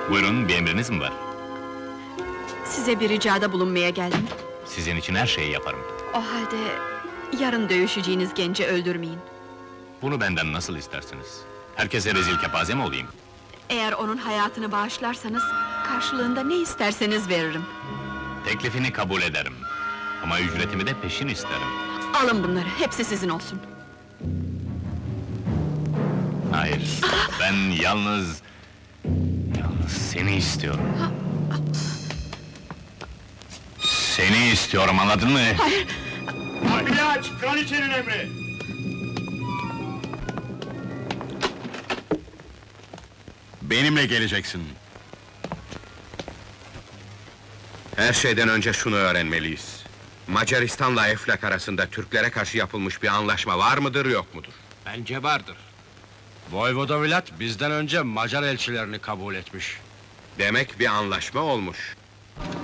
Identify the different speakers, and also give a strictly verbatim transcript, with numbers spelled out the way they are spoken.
Speaker 1: Buyurun, bir emriniz mi var?
Speaker 2: Size bir ricada bulunmaya geldim.
Speaker 1: Sizin için her şeyi yaparım.
Speaker 2: O halde yarın dövüşeceğiniz genci öldürmeyin.
Speaker 1: Bunu benden nasıl istersiniz? Herkese rezil kepaze mi olayım?
Speaker 2: Eğer onun hayatını bağışlarsanız, karşılığında ne isterseniz veririm.
Speaker 1: Teklifini kabul ederim. Ama ücretimi de peşin isterim.
Speaker 2: Alın bunları, hepsi sizin olsun.
Speaker 1: Hayır, ben yalnız... Yalnız seni istiyorum. Seni istiyorum, anladın mı?
Speaker 2: Hayır!
Speaker 3: Kapıyı aç, kraliçenin emri!
Speaker 4: Benimle geleceksin. Her şeyden önce şunu öğrenmeliyiz. Macaristan'la Eflak arasında Türklere karşı yapılmış bir anlaşma var mıdır, yok mudur?
Speaker 3: Bence vardır. Voyvoda Vlad bizden önce Macar elçilerini kabul etmiş.
Speaker 4: Demek bir anlaşma olmuş.